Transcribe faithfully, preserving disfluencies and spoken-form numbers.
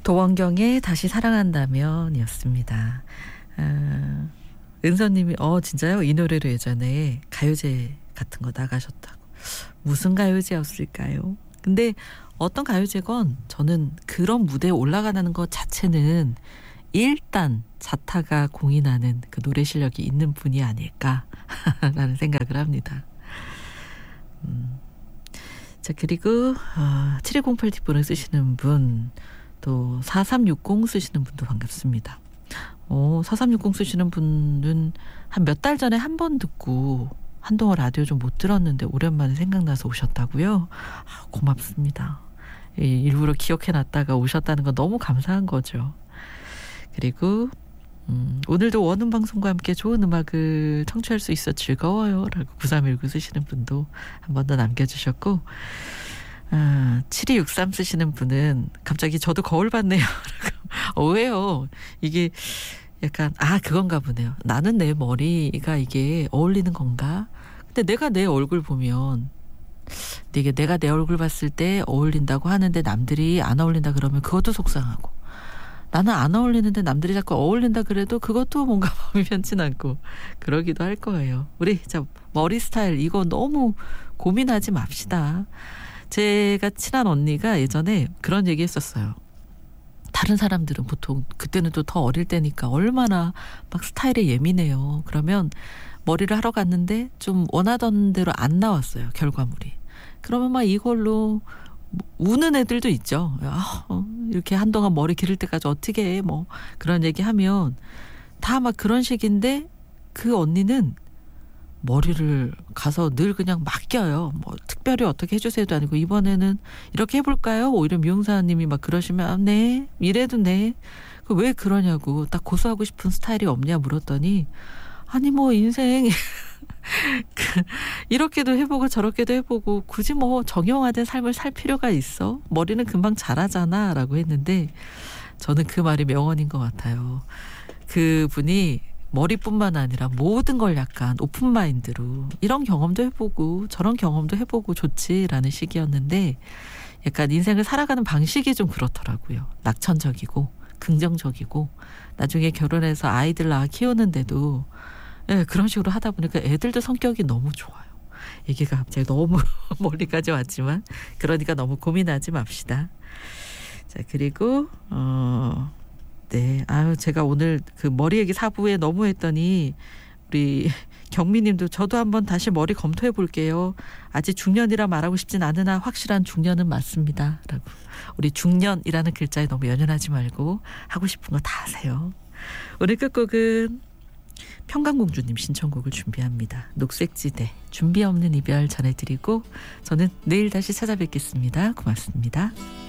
도원경의 다시 사랑한다면 이었습니다. 아, 은서님이 어 진짜요? 이 노래로 예전에 가요제 같은 거 나가셨다고. 무슨 가요제였을까요? 근데 어떤 가요제건 저는 그런 무대에 올라가는 것 자체는 일단 자타가 공인하는 그 노래 실력이 있는 분이 아닐까라는 생각을 합니다. 음. 자, 그리고 어, 칠이공팔 뒷번호 쓰시는 분, 또 사삼육공 쓰시는 분도 반갑습니다. 어, 사삼육공 쓰시는 분은 한 몇 달 전에 한 번 듣고 한동안 라디오 좀 못 들었는데 오랜만에 생각나서 오셨다고요? 아, 고맙습니다. 일부러 기억해놨다가 오셨다는 건 너무 감사한 거죠. 그리고 음, 오늘도 원음 방송과 함께 좋은 음악을 청취할 수 있어 즐거워요 라고 구삼일구 쓰시는 분도 한 번 더 남겨주셨고, 아, 칠이육삼 쓰시는 분은 갑자기 저도 거울 봤네요. 어, 왜요? 이게 약간 아 그건가 보네요. 나는 내 머리가 이게 어울리는 건가? 근데 내가 내 얼굴 보면 이게 내가 내 얼굴 봤을 때 어울린다고 하는데 남들이 안 어울린다 그러면 그것도 속상하고, 나는 안 어울리는데 남들이 자꾸 어울린다 그래도 그것도 뭔가 마음이 편치 않고 그러기도 할 거예요. 우리 자 머리 스타일 이거 너무 고민하지 맙시다. 제가 친한 언니가 예전에 그런 얘기 했었어요. 다른 사람들은 보통 그때는 또 더 어릴 때니까 얼마나 막 스타일에 예민해요. 그러면 머리를 하러 갔는데 좀 원하던 대로 안 나왔어요, 결과물이. 그러면 막 이걸로 우는 애들도 있죠. 아, 어, 이렇게 한동안 머리 기를 때까지 어떻게 해? 뭐 그런 얘기하면 다 막 그런 식인데, 그 언니는 머리를 가서 늘 그냥 맡겨요. 뭐 특별히 어떻게 해주세요도 아니고, 이번에는 이렇게 해볼까요? 오히려 미용사님이 막 그러시면 아, 네 이래도 네. 왜 그러냐고, 딱 고수하고 싶은 스타일이 없냐 물었더니, 아니 뭐 인생 이렇게도 해보고 저렇게도 해보고 굳이 뭐 정형화된 삶을 살 필요가 있어? 머리는 금방 자라잖아 라고 했는데, 저는 그 말이 명언인 것 같아요. 그분이 머리뿐만 아니라 모든 걸 약간 오픈마인드로 이런 경험도 해보고 저런 경험도 해보고 좋지라는 식이었는데, 약간 인생을 살아가는 방식이 좀 그렇더라고요. 낙천적이고 긍정적이고, 나중에 결혼해서 아이들 낳아 키우는데도 네, 그런 식으로 하다 보니까 애들도 성격이 너무 좋아요. 얘기가 갑자기 너무 멀리까지 왔지만, 그러니까 너무 고민하지 맙시다. 자, 그리고 어, 네, 아유 제가 오늘 그 머리 얘기 사 부에 너무 했더니 우리 경미님도 저도 한번 다시 머리 검토해 볼게요. 아직 중년이라 말하고 싶진 않으나 확실한 중년은 맞습니다. 라고. 우리 중년이라는 글자에 너무 연연하지 말고 하고 싶은 거 다 하세요. 오늘 끝곡은 평강공주님 신청곡을 준비합니다. 녹색지대 준비 없는 이별 전해드리고, 저는 내일 다시 찾아뵙겠습니다. 고맙습니다.